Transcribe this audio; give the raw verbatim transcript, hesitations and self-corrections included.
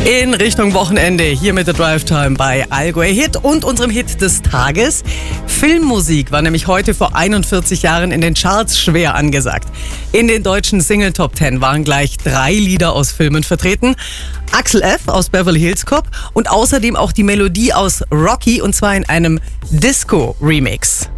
In Richtung Wochenende, hier mit der Drive Time bei Allgäu Hit und unserem Hit des Tages. Filmmusik war nämlich heute vor einundvierzig Jahren in den Charts schwer angesagt. In den deutschen Single Top zehn waren gleich drei Lieder aus Filmen vertreten. Axel F. aus Beverly Hills Cop und außerdem auch die Melodie aus Rocky, und zwar in einem Disco-Remix.